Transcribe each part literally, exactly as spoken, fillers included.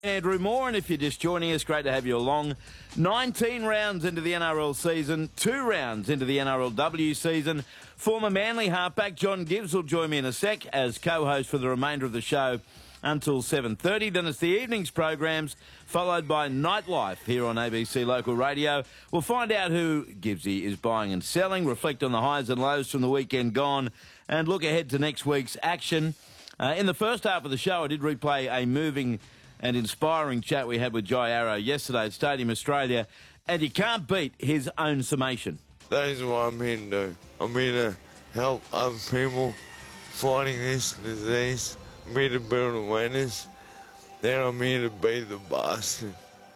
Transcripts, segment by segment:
Andrew Moore, and if you're just joining us, great to have you along. nineteen rounds into the N R L season, two rounds into the N R L W season. Former Manly halfback John Gibbs will join me in a sec as co-host for the remainder of the show until seven thirty. Then it's the evening's programs, followed by Nightlife here on A B C Local Radio. We'll find out who Gibbsy is buying and selling, reflect on the highs and lows from the weekend gone, and look ahead to next week's action. Uh, in the first half of the show, I did replay a moving and inspiring chat we had with Jai Arrow yesterday at Stadium Australia, and you can't beat his own summation. That is what I'm here to do. I'm here to help other people fighting this disease. I'm here to build awareness. Then I'm here to be the bastard.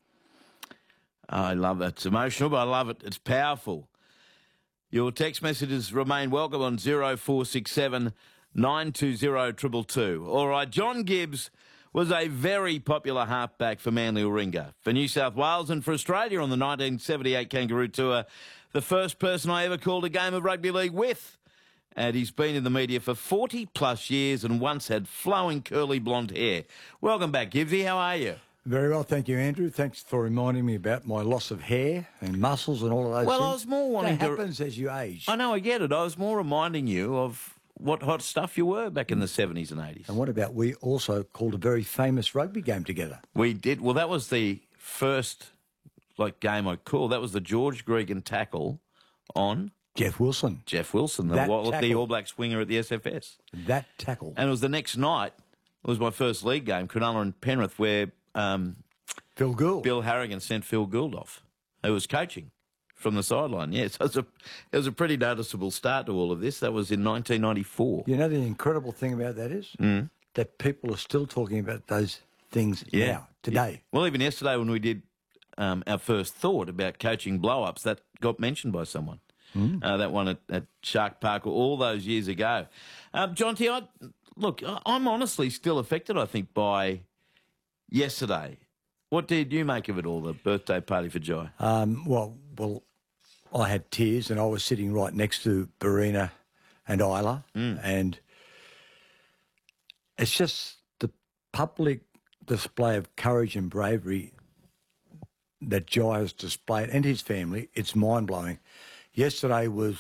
I love it. It's emotional, but I love it. It's powerful. Your text messages remain welcome on zero four six seven nine two zero two two two. All right, John Gibbs was a very popular halfback for Manly Warringah, for New South Wales and for Australia on the nineteen seventy-eight Kangaroo Tour, the first person I ever called a game of rugby league with. And he's been in the media for forty plus years and once had flowing curly blonde hair. Welcome back, Gibbsy. How are you? Very well, thank you, Andrew. Thanks for reminding me about my loss of hair and muscles and all of those well, things. Well, I was more wanting that to... happens as you age. I know, I get it. I was more reminding you of what hot stuff you were back in the seventies and eighties. And what about we also called a very famous rugby game together? We did. Well, that was the first like game I called. That was the George Gregan tackle on... Jeff Wilson. Jeff Wilson, the, That the tackle. All Blacks winger at the S F S. That tackle. And it was the next night. It was my first league game, Cronulla and Penrith, where um, Phil Gould. Bill Harrigan sent Phil Gould off, who was coaching from the sideline. Yeah, so it was, a, it was a pretty noticeable start to all of this. That was in nineteen ninety-four. You know the incredible thing about that is Mm. that people are still talking about those things Yeah. now, today. Well, even yesterday when we did um, our first thought about coaching blow-ups, that got mentioned by someone. Mm. Uh, that one at, at Shark Park all those years ago. Um, John T, I, look, I'm honestly still affected, I think, by yesterday. What did you make of it all, the birthday party for Jai? Um, well, well, I had tears and I was sitting right next to Barina and Isla, Mm. and it's just the public display of courage and bravery that Jai has displayed, and his family. It's mind-blowing. Yesterday was,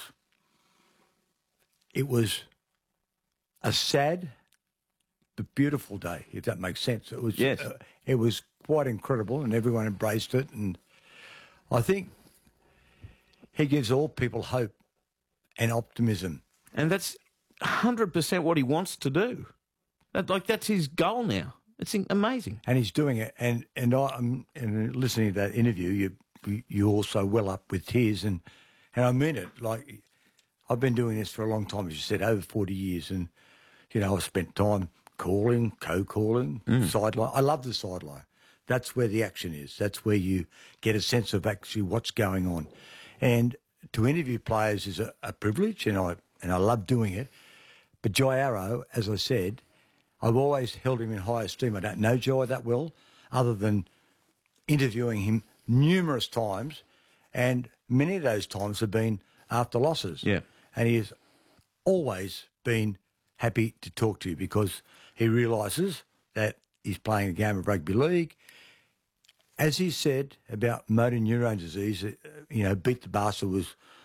it was a sad but beautiful day, if that makes sense. It was, yes. uh, it was quite incredible, and everyone embraced it. And I think he gives all people hope and optimism. And that's one hundred percent what he wants to do. That, like, that's his goal now. It's amazing. And he's doing it. And and I'm and listening to that interview, you you also well up with tears, and and I mean it. Like, I've been doing this for a long time, as you said, over forty years, and you know I've spent time calling, co-calling, Mm. sideline. I love the sideline. That's where the action is. That's where you get a sense of actually what's going on. And to interview players is a, a privilege, and I and I love doing it. But Jai Arrow, as I said, I've always held him in high esteem. I don't know Jai that well, other than interviewing him numerous times, and many of those times have been after losses. Yeah. And he has always been happy to talk to you because he realises that he's playing a game of rugby league. As he said about motor neurone disease, uh, you know, Beat the Bastard was